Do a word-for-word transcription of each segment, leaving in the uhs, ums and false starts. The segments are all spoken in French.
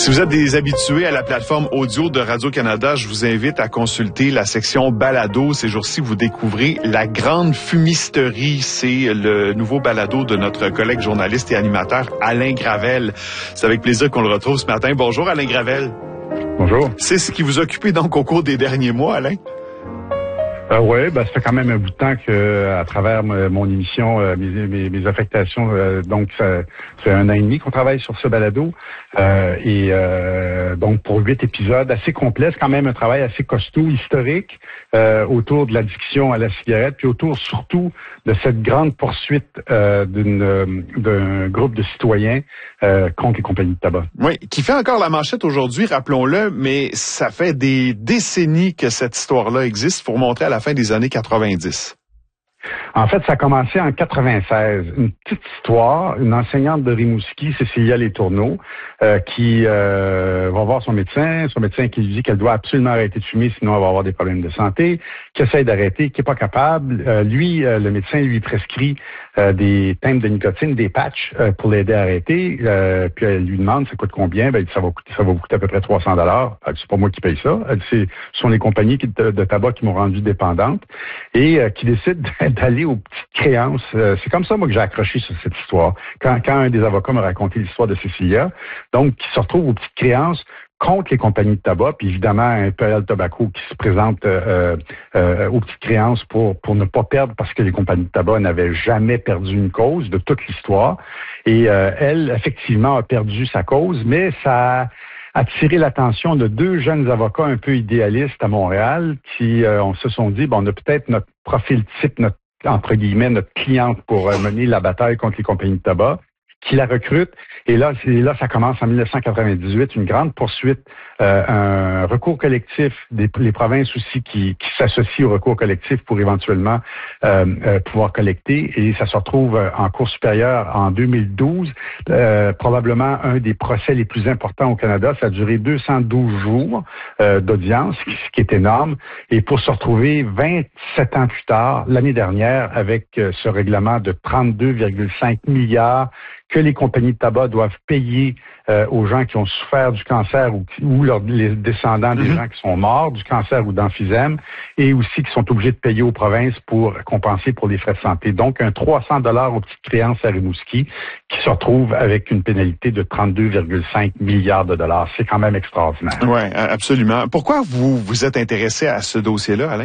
Si vous êtes des habitués à la plateforme audio de Radio-Canada, je vous invite à consulter la section balado. Ces jours-ci, vous découvrez La Grande Fumisterie. C'est le nouveau balado de notre collègue journaliste et animateur Alain Gravel. C'est avec plaisir qu'on le retrouve ce matin. Bonjour Alain Gravel. Bonjour. C'est ce qui vous a occupé donc au cours des derniers mois, Alain? Euh, oui, ben, ça fait quand même un bout de temps que, à travers mon émission, euh, mes, mes, mes affectations, euh, donc ça fait un an et demi qu'on travaille sur ce balado. Euh, et euh, donc pour huit épisodes assez complets, c'est quand même un travail assez costaud, historique, euh, autour de l'addiction à la cigarette, puis autour surtout de cette grande poursuite euh, d'une d'un groupe de citoyens euh, contre les compagnies de tabac. Oui, qui fait encore la manchette aujourd'hui, rappelons-le, mais ça fait des décennies que cette histoire-là existe. Il faut remontrer à la fin des années quatre-vingt-dix. En fait, ça a commencé en quatre-vingt-seize. Une petite histoire, une enseignante de Rimouski, Cécilia Letourneau, euh, qui euh, va voir son médecin, son médecin qui lui dit qu'elle doit absolument arrêter de fumer, sinon elle va avoir des problèmes de santé, qui essaye d'arrêter, qui est pas capable. Euh, lui, euh, le médecin lui prescrit euh, des teintes de nicotine, des patchs euh, pour l'aider à arrêter. Euh, puis elle lui demande, ça coûte combien? Ben, il dit, ça va coûter, ça va vous coûter à peu près trois cents dollars. Elle dit, c'est pas moi qui paye ça. Elle dit, c'est, ce sont les compagnies de, de tabac qui m'ont rendu dépendante et euh, qui décident d'aller aux petites créances. Euh, c'est comme ça, moi, que j'ai accroché sur cette histoire. Quand, quand un des avocats m'a raconté l'histoire de Cécilia, donc, qui se retrouve aux petites créances contre les compagnies de tabac, puis évidemment, Imperial Tobacco qui se présente euh, euh, aux petites créances pour, pour ne pas perdre parce que les compagnies de tabac n'avaient jamais perdu une cause de toute l'histoire. Et euh, elle, effectivement, a perdu sa cause, mais ça a attiré l'attention de deux jeunes avocats un peu idéalistes à Montréal qui euh, on se sont dit, bon, on a peut-être notre profil type, notre entre guillemets, notre cliente pour euh, mener la bataille contre les compagnies de tabac, qui la recrute. Et là, c'est, là, ça commence en dix-neuf cent quatre-vingt-dix-huit, une grande poursuite, euh, un recours collectif, des les provinces aussi qui, qui s'associent au recours collectif pour éventuellement euh, euh, pouvoir collecter. Et ça se retrouve en Cour supérieure en deux mille douze, euh, probablement un des procès les plus importants au Canada. Ça a duré deux cent douze jours euh, d'audience, ce qui est énorme. Et pour se retrouver vingt-sept ans plus tard, l'année dernière, avec euh, ce règlement de trente-deux virgule cinq milliards que les compagnies de tabac doivent payer euh, aux gens qui ont souffert du cancer ou, ou leurs, les descendants des mm-hmm. gens qui sont morts du cancer ou d'emphysème, et aussi qui sont obligés de payer aux provinces pour compenser pour les frais de santé. Donc, un trois cents dollars aux petites créances à Rimouski qui se retrouve avec une pénalité de trente-deux virgule cinq milliards de dollars. C'est quand même extraordinaire. Oui, absolument. Pourquoi vous vous êtes intéressé à ce dossier-là, Alain?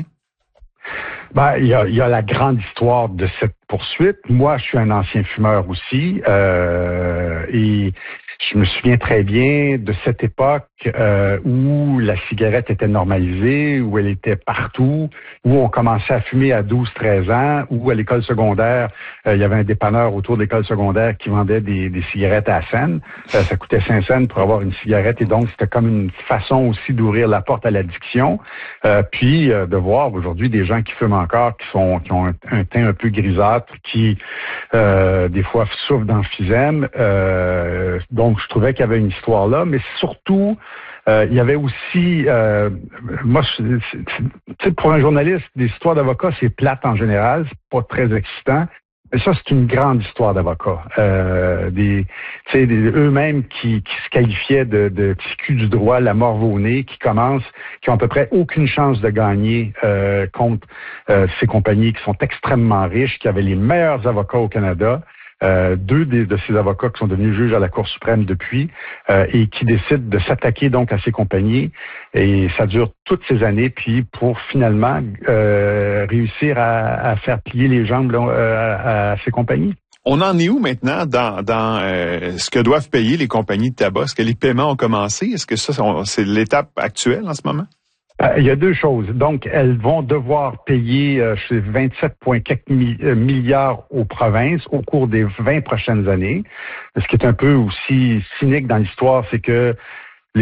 Ben, il y a, il y a la grande histoire de cette poursuite. Moi, je suis un ancien fumeur aussi, euh, et je me souviens très bien de cette époque euh, où la cigarette était normalisée, où elle était partout, où on commençait à fumer à douze treize ans, où à l'école secondaire, euh, il y avait un dépanneur autour de l'école secondaire qui vendait des, des cigarettes à scène. Euh, ça coûtait cinq cents pour avoir une cigarette, et donc c'était comme une façon aussi d'ouvrir la porte à l'addiction. Euh, puis euh, de voir aujourd'hui des gens qui fument encore, qui sont qui ont un, un teint un peu grisâtre, qui euh, des fois souffrent d'emphysème. Euh, donc je trouvais qu'il y avait une histoire là, mais surtout euh, il y avait aussi euh, moi c'est, c'est, pour un journaliste, des histoires d'avocats c'est plate en général, c'est pas très excitant. Mais ça, c'est une grande histoire d'avocats. Euh, des, tu sais, eux-mêmes qui, qui se qualifiaient de, de petits culs du droit, la mort au nez, qui commencent, qui ont à peu près aucune chance de gagner euh, contre euh, ces compagnies qui sont extrêmement riches, qui avaient les meilleurs avocats au Canada. Euh, deux des, de ces avocats qui sont devenus juges à la Cour suprême depuis euh, et qui décident de s'attaquer donc à ces compagnies, et ça dure toutes ces années, puis pour finalement euh, réussir à, à faire plier les jambes là, à, à ces compagnies. On en est où maintenant dans, dans euh, ce que doivent payer les compagnies de tabac? Est-ce que les paiements ont commencé? Est-ce que ça, c'est l'étape actuelle en ce moment? Euh, il y a deux choses. Donc, elles vont devoir payer euh, vingt-sept virgule quatre milliards aux provinces au cours des vingt prochaines années. Ce qui est un peu aussi cynique dans l'histoire, c'est que